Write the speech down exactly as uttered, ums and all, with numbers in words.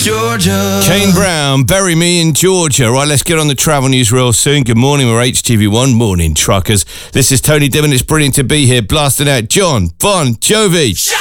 Georgia. Kane Brown, Bury Me in Georgia. Right, let's get on the travel news real soon. Good morning, we're H T V one Morning Truckers. This is Tony Dimon. It's brilliant to be here, blasting out John Bon Jovi.